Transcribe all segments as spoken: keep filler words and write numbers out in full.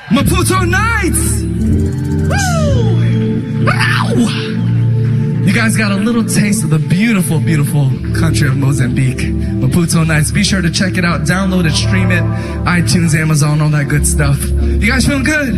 Maputo Nights! Woo! Ow! You guys got a little taste of the beautiful, beautiful country of Mozambique. Maputo Nights. Be sure to check it out. Download it, stream it. iTunes, Amazon, all that good stuff. You guys feeling good?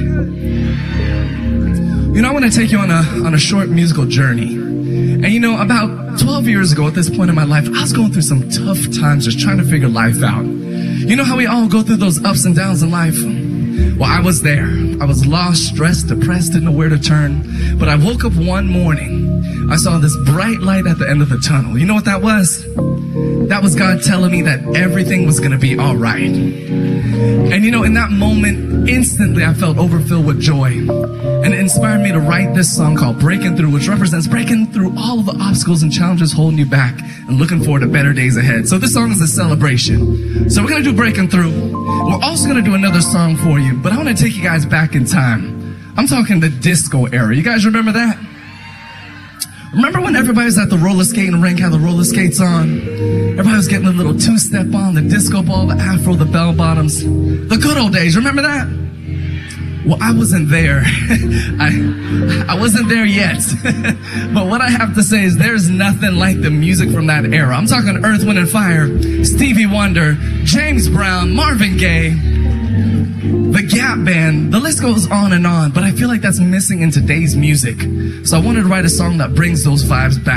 You know, I want to take you on a, on a short musical journey. And you know, about twelve years ago at this point in my life, I was going through some tough times just trying to figure life out. You know how we all go through those ups and downs in life? Well, I was there. I was lost, stressed, depressed, didn't know where to turn. But I woke up one morning. I saw this bright light at the end of the tunnel. You know what that was? That was God telling me that everything was going to be all right. And you know, in that moment, instantly I felt overfilled with joy. And it inspired me to write this song called Breaking Through, which represents breaking through all of the obstacles and challenges holding you back and looking forward to better days ahead. So this song is a celebration. So we're going to do Breaking Through. We're also going to do another song for you, but I want to take you guys back in time. I'm talking the disco era. You guys remember that? Remember when everybody was at the roller skating rink, had the roller skates on? Everybody was getting a little two-step on, the disco ball, the afro, the bell bottoms. The good old days, remember that? Well, I wasn't there. I, I wasn't there yet. But what I have to say is there's nothing like the music from that era. I'm talking Earth, Wind and Fire, Stevie Wonder, James Brown, Marvin Gaye, The Gap Band. The list goes on and on, but I feel like that's missing in today's music. So I wanted to write a song that brings those vibes back.